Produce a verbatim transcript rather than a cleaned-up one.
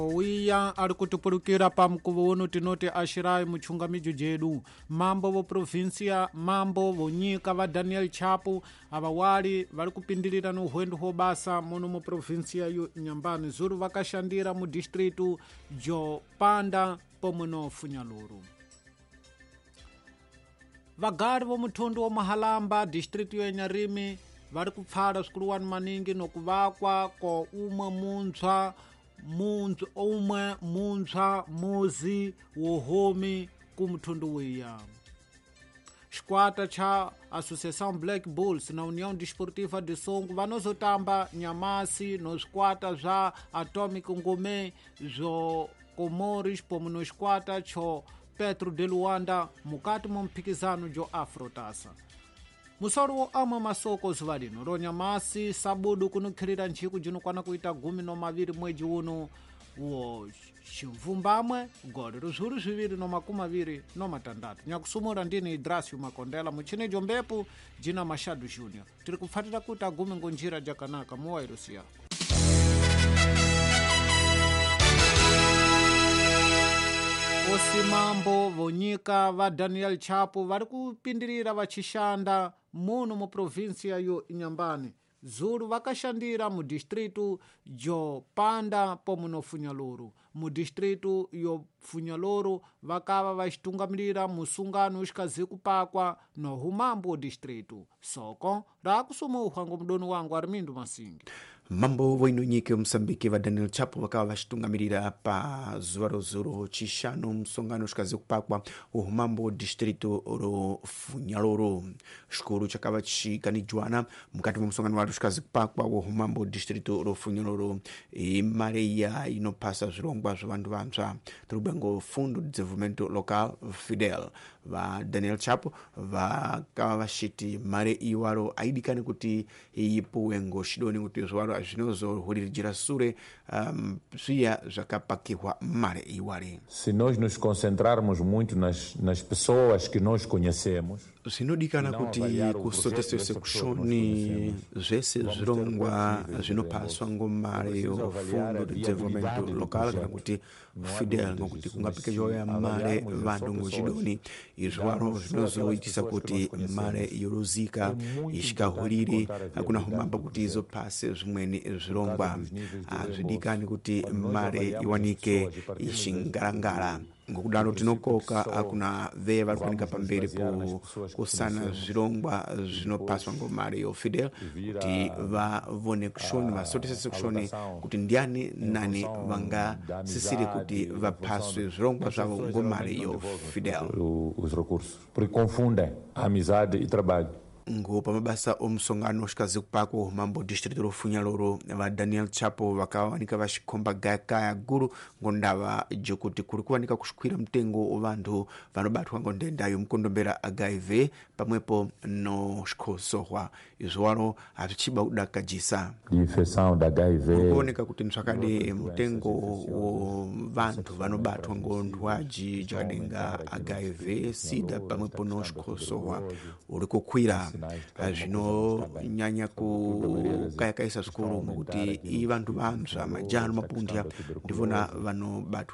wiya ari kutupulukira pa mkuvu uno tinoti ashirai muchungamijo jedu mambo vo provinsia mambo vo nyika va Daniel Chapo ava wali vari kupindilira no uhwendu hobasa muno mu provinsia yo Nyambani zuru vakashandira mu distritu jo Panda pomwe no Funyaluru. Vagari vo muthundu wa Mahalamba distritu yo Nyarimi vari kupfala swikuluwani maningi no kuvakwa ko umwe muntswa muntswa umwe muntswa muzi wohomi ku muthundu wiya. Xikwata cha Associação Black Bulls na União Desportiva de Songo vanozotamba nyamasi no swikwata zva Atomic Ngome zo Comores pomwe no xikwata cho Petro de Luanda mukati mu mphikizano jo Afrotasa. Musoro wo amwe masoko zuva lino ro nyamasi sabudu kunukhirira ntchiku jinokwana kuita gumi no maviri mwedzi uno wo ximvumbamwe gole ruzuru zviviri no makumi aviri no matandatu nyakusumura ndini Idrasio Makondela muchine jombepu jina Mashadu Junior tiri kupfatira kuti agumi ngonjira jakanaka muwairusi yako. Osimambo vonyika va Daniel Chapo vari kupindirira vachishanda muno mu provinsia yo Nyambani zuru vakashandira mu distritu jo Panda pomwe no Funyaluru. Mu distritu yo Funyaluru vakava vachitungamirira musungano uxikazi kupakwa no humambo distritu soko rakusumuha ngomudoni wangu Armindo Masingi. Mambo voino nyike Msambiki va Daniel Chapo vakava vachitungamirira pa zuwa zuru chishanu msungano uxikazi kupakwa uhumambo distritu ro Funyaluru. Xikulu chakava chikanijwana mukati mu msungano wali uxikazi kupakwa uhumambo distritu ro Funyaluru imareya inopasa zvirongwa zva vantu vamswa turubengo fundo de desenvolvimento local Fidel va Daniel Chapo vakava vachiti mare iwaro aidikani kuti ipuwengo shidoni kuti zwaro azvinozo hulirijira sure um, zviya zvakapakirwa mare iware. Se nós nos concentrarmos muito nas, nas pessoas que nós conhecemos, zvinodikana kuti kusotesese kushoni zvese zvirongwa zvinopaswa ngomare yo fundo de desenvolvimento local kana kuti Fidel ngokuti kungapike yoya mare vanhu ngochidoni izvaro zvinozoitisa kuti mare yoruzika ishikahurire hakuna humamba kuti izopase zvimweni zvirongwa azvidikani kuti mare iwanike ishingarangara. Ngokudaro tinokoka akuna veye vari kuwanika pamberi po kusana zvirongwa zvinopaswa ngomare yo Fidel kuti vavone kushoni vasotesese kushoni kuti ndiani nani vanga sisiri kuti vapaswe zvirongwa zvavo ngomare yo Fidel. Os recursos porque confundem amizade e trabalho. Ngo pamabasa omsongano uxikazi kupakwa uhumambo distritu ro Funyaluru va Daniel Chapo vakawanika vaxikhomba gayakaya guru ngondava jokuti kuri kuwanika kuxikwira mtengo vantu vanobatwa ngondenda yomukondombera H I V pamwepo no xikhosohwa izwaro azvichiba kudakajisa infecção da H I V kuoneka kuti ntsvakade mutengo wo vantu vanobatwa ngondwaji jakadenga H I V sida pamwepo no xikhosohwa uri kukwira zvinonyanya kukayakaisa zvikuru ngokuti i vantu vamsva majano mapundya ndivona vanobatwa